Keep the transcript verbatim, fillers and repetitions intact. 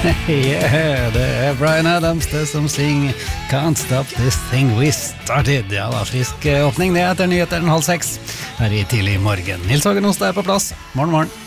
Yeah, det er Bryan Adams det som synger Can't Stop This Thing We Started. Ja, da frisk åpning det etter nyheter halv seks her i tidlig morgen. Nils Hågen Oste er på plass. Morgen, morgen.